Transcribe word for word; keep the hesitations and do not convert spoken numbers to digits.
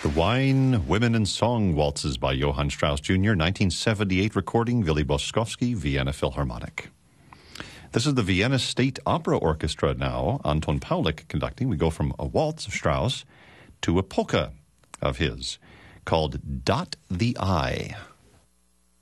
The Wine, Women and Song Waltzes by Johann Strauss Junior, nineteen seventy-eight recording, Willy Boskowski, Vienna Philharmonic. This is the Vienna State Opera Orchestra now, Anton Paulik conducting. We go from a waltz of Strauss to a polka of his called Dot the Eye.